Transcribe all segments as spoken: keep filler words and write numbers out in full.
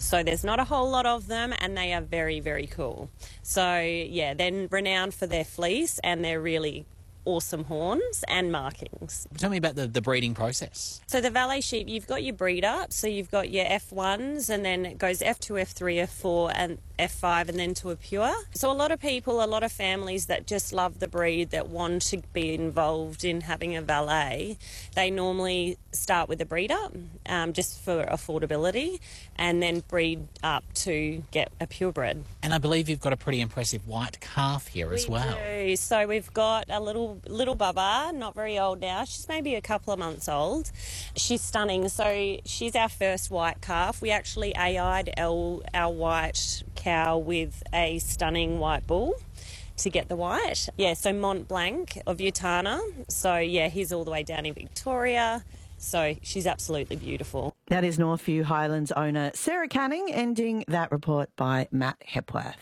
So there's not a whole lot of them, and they are very, very cool. So, yeah, they're renowned for their fleece and their really awesome horns and markings. Tell me about the, the breeding process. So the Valet sheep, you've got your breed up, so you've got your F ones, and then it goes F two, F three, F four and F five, and then to a pure. So a lot of people, a lot of families that just love the breed, that want to be involved in having a valet, they normally start with a breed up, um, just for affordability, and then breed up to get a purebred. And I believe you've got a pretty impressive white calf here as we well. Do. So we've got a little little bubba, not very old now. She's maybe a couple of months old. She's stunning. So she's our first white calf. We actually A I'd our, our white cow with a stunning white bull to get the white. Yeah, so Mont Blanc of Utana. So, yeah, he's all the way down in Victoria. So she's absolutely beautiful. That is Northview Highlands owner Sarah Canning, ending that report by Matt Hepworth.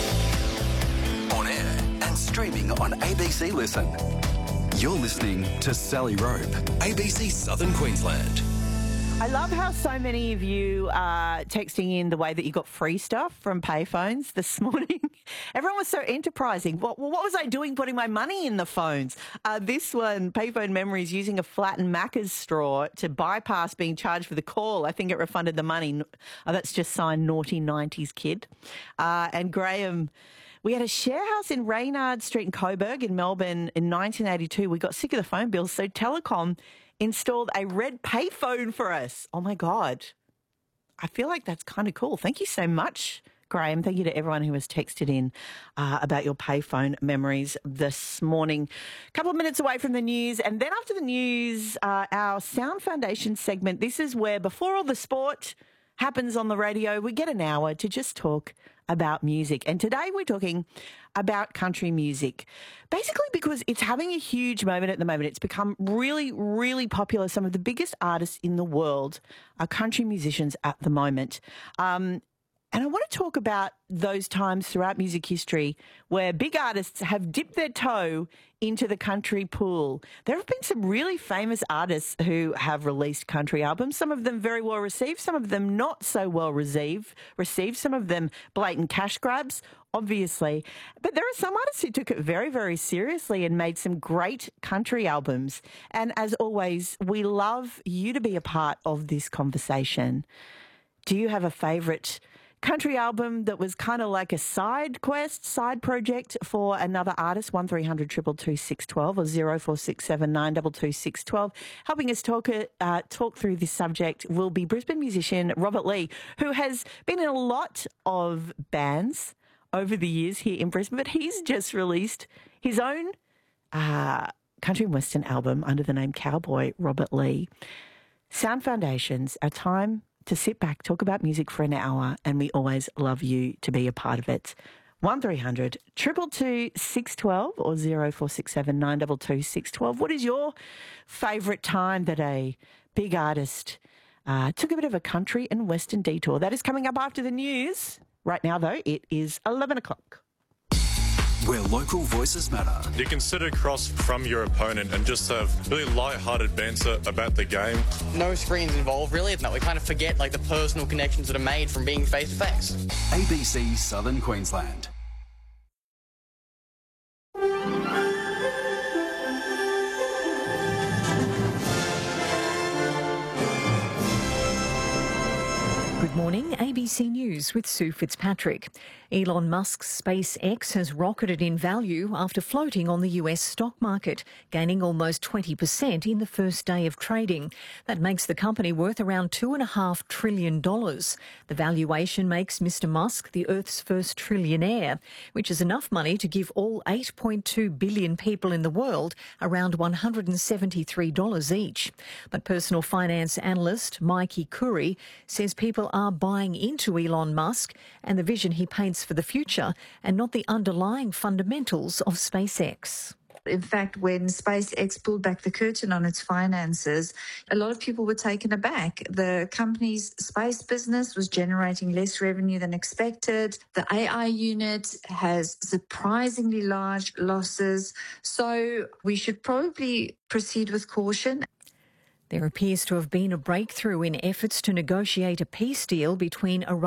On air and streaming on A B C Listen. You're listening to Sally Rope, A B C Southern Queensland. I love how so many of you are texting in the way that you got free stuff from payphones this morning. Everyone was so enterprising. What, what was I doing putting my money in the phones? Uh, this one, Payphone Memories, using a flattened Macca's straw to bypass being charged for the call. I think it refunded the money. Oh, that's just signed Naughty nineties Kid. Uh, and Graham... We had a share house in Reynard Street in Coburg in Melbourne in nineteen eighty-two. We got sick of the phone bills, so Telecom installed a red payphone for us. Oh, my God. I feel like that's kind of cool. Thank you so much, Graham. Thank you to everyone who has texted in uh, about your payphone memories this morning. A couple of minutes away from the news. And then after the news, uh, our Sound Foundation segment. This is where, before all the sport happens on the radio, we get an hour to just talk about music. And today we're talking about country music, basically because it's having a huge moment at the moment. It's become really, really popular. Some of the biggest artists in the world are country musicians at the moment. Um, and I want to talk about those times throughout music history where big artists have dipped their toe into the country pool. There have been some really famous artists who have released country albums, some of them very well received, some of them not so well received, received some of them blatant cash grabs, obviously. But there are some artists who took it very, very seriously and made some great country albums. And as always, we love you to be a part of this conversation. Do you have a favourite country album that was kind of like a side quest, side project for another artist? One three hundred two two two six one two or zero four six seven nine two two six one two. Helping us talk uh, talk through this subject will be Brisbane musician Robert Lee, who has been in a lot of bands over the years here in Brisbane, but he's just released his own uh, country and western album under the name Cowboy Robert Lee. Sound Foundations, a time to sit back, talk about music for an hour, and we always love you to be a part of it. one three hundred two two two six one two or zero four six seven nine two two six one two. What is your favourite time that a big artist uh, took a bit of a country and western detour? That is coming up after the news. Right now, though, it is eleven o'clock. Where local voices matter. You can sit across from your opponent and just have really light-hearted banter about the game. No screens involved, really. No, we kind of forget like the personal connections that are made from being face-to-face. A B C Southern Queensland. Good morning, A B C News with Sue Fitzpatrick. Elon Musk's SpaceX has rocketed in value after floating on the U S stock market, gaining almost twenty percent in the first day of trading. That makes the company worth around two point five trillion dollars. The valuation makes Mister Musk the Earth's first trillionaire, which is enough money to give all eight point two billion people in the world around one hundred seventy-three dollars each. But personal finance analyst Mikey Curry says people are buying into Elon Musk and the vision he paints for the future and not the underlying fundamentals of SpaceX. In fact, when SpaceX pulled back the curtain on its finances, a lot of people were taken aback. The company's space business was generating less revenue than expected. The A I unit has surprisingly large losses. So we should probably proceed with caution. There appears to have been a breakthrough in efforts to negotiate a peace deal between Iran